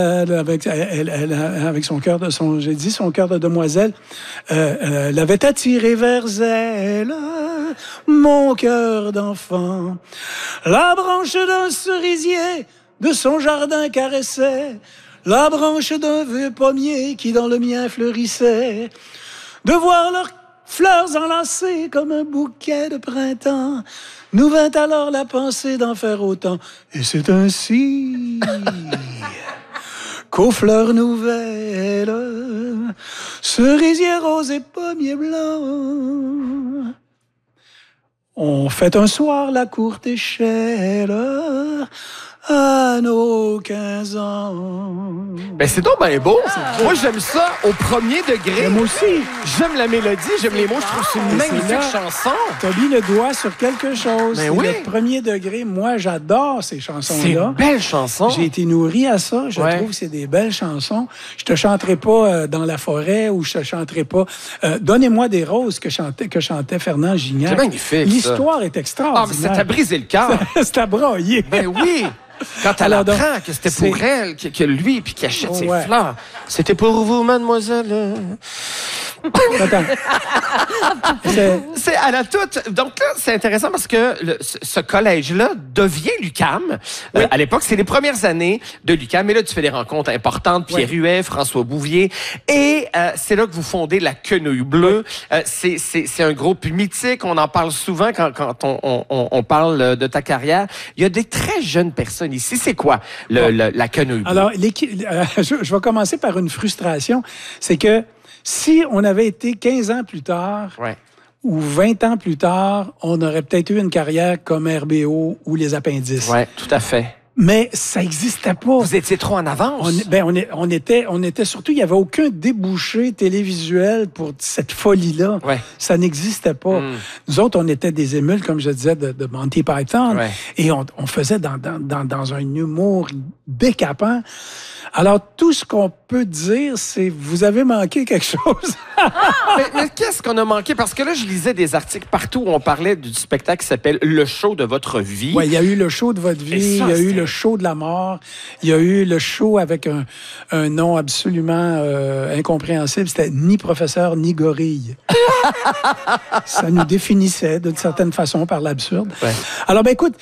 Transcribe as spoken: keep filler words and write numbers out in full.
Elle, avec, elle, elle, avec son cœur de son, j'ai dit son cœur de demoiselle, euh, elle avait attiré vers elle mon cœur d'enfant. La branche d'un cerisier de son jardin caressait la branche d'un vieux pommier qui dans le mien fleurissait. De voir leurs fleurs enlacées comme un bouquet de printemps, nous vint alors la pensée d'en faire autant. Et c'est ainsi qu'aux fleurs nouvelles, cerisier rose et pommier blanc, on fait un soir la courte échelle à nos quinze ans. Ben c'est donc bien beau. Ah. Moi, j'aime ça au premier degré. Mais moi aussi. J'aime la mélodie, j'aime les mots. Je trouve que c'est une magnifique chanson. Tu as mis le doigt sur quelque chose. Ben oui. Le premier degré, moi, j'adore ces chansons-là. C'est une belle chanson. J'ai été nourri à ça. Je ouais. trouve que c'est des belles chansons. Je te chanterai pas euh, dans la forêt ou je te chanterai pas euh, Donnez-moi des roses que chantait, que chantait Fernand Gignac. C'est magnifique. L'histoire est extraordinaire. Ah, mais ça t'a brisé le cœur. C'est à brailler. Ben oui. Quand elle Alors, apprend donc, que c'était pour c'est... elle, que, que lui, puis qu'il achète oh, ses ouais. fleurs. C'était pour vous, mademoiselle. Attends. c'est... c'est à la toute. Donc là, c'est intéressant parce que le, ce collège-là devient l'U Q A M. Oui. Euh, à l'époque, c'est les premières années de l'U Q A M. Et là, tu fais des rencontres importantes. Pierre oui. Huet, François Bouvier. Et euh, c'est là que vous fondez la Quenouille Bleue. Oui. Euh, c'est, c'est, c'est un groupe mythique. On en parle souvent quand, quand on, on, on parle de ta carrière. Il y a des très jeunes personnes ici. C'est quoi le, bon. le, la Quenouille Bleue? Alors, euh, je, je vais commencer par une frustration. C'est que si on avait été quinze ans plus tard ouais. ou vingt ans plus tard, on aurait peut-être eu une carrière comme R B O ou Les Appendices. Oui, tout à fait. Mais ça n'existait pas. Vous étiez trop en avance. On, ben on, est, on, était, on était surtout, il n'y avait aucun débouché télévisuel pour cette folie-là. Ouais. Ça n'existait pas. Mm. Nous autres, on était des émules, comme je disais, de, de Monty Python. Ouais. Et on, on faisait dans, dans, dans, dans un humour décapant. Alors, tout ce qu'on peut dire, c'est vous avez manqué quelque chose. mais, mais qu'est-ce qu'on a manqué? Parce que là, je lisais des articles partout où on parlait du spectacle qui s'appelle « Le show de votre vie ». Oui, il y a eu le show de votre vie, ça, il y a c'était... eu le show de la mort, il y a eu le show avec un, un nom absolument euh, incompréhensible. C'était ni professeur, ni gorille. Ça nous définissait d'une certaine façon par l'absurde. Ouais. Alors, ben écoute,